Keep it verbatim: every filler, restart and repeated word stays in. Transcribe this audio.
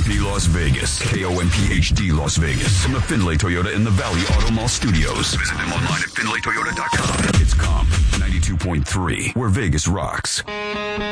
P Las Vegas. K O M P H D Las Vegas. From the Findlay Toyota in the Valley Auto Mall Studios. Visit them online at Findlay Toyota dot com. It's Comp ninety-two point three, where Vegas rocks.